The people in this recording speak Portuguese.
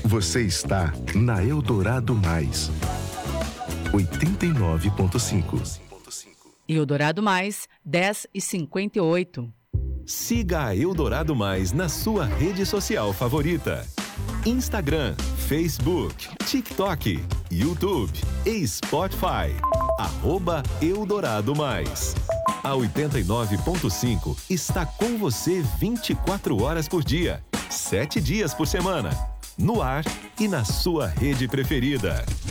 Você está na Eldorado Mais, 89.5. Eldorado Mais, 10h58. Siga a Eldorado Mais na sua rede social favorita: Instagram, Facebook, TikTok, YouTube e Spotify. @Eldorado Mais. A 89.5 está com você 24 horas por dia, 7 dias por semana. No ar e na sua rede preferida.